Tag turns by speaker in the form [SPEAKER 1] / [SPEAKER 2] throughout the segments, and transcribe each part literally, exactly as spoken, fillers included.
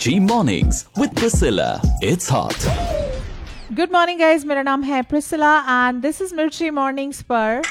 [SPEAKER 1] Mirchi Mornings with Priscilla. It's hot.
[SPEAKER 2] Good morning guys, मेरा नाम है प्रिसिला एंड दिस इज मिर्ची mornings पर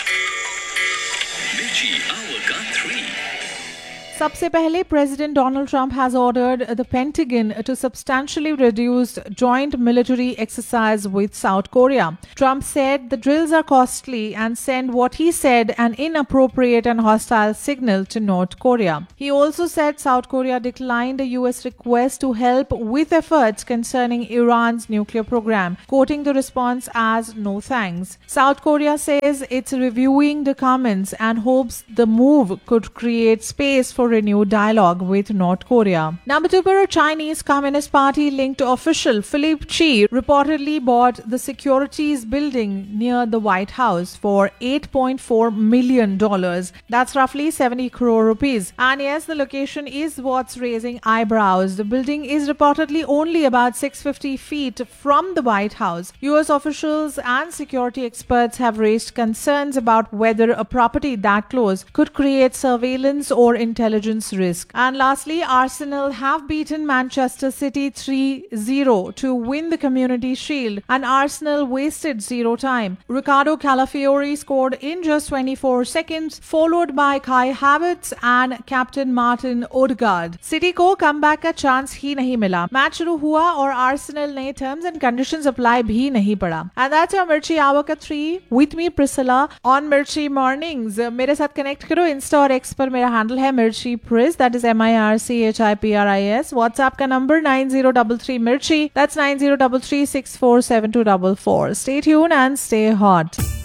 [SPEAKER 2] सबसे पहले president Donald Trump has ordered the pentagon to substantially reduce joint military exercise with South Korea. Trump said the drills are costly and send what he said an inappropriate and hostile signal to North Korea. He also said South Korea declined a U S request to help with efforts concerning Iran's nuclear program, quoting the response as no thanks. South Korea says it's reviewing the comments and hopes the move could create space for renewed dialogue with North Korea. Number two, पर Chinese Communist Party linked official Philip Chi reportedly bought the securities building near the White House for eight point four million dollars. That's roughly seventy crore rupees. And yes, the location is what's raising eyebrows. The building is reportedly only about six hundred fifty feet from the White House. U S officials and security experts have raised concerns about whether a property that close could create surveillance or intelligence risk. And lastly, Arsenal have beaten Manchester City three zero to win the Community Shield, and Arsenal wasted zero time. Ricardo Calafiori scored in just twenty-four seconds, followed by Kai Havertz and captain Martin Odegaard. City को comeback का chance ही नहीं मिला. Match शुरू हुआ और Arsenal ने terms and conditions apply भी नहीं पड़ा. And that's your Mirchi Hour का three with me Priscilla on Mirchi Mornings. मेरे साथ connect करो. Insta और X पर मेरा handle है Mirchi Priz, that is M I R C H I P R I S. WhatsApp का number nine zero three three Mirchi, that's nine zero three three six four seven two four four. Stay tuned and stay hot.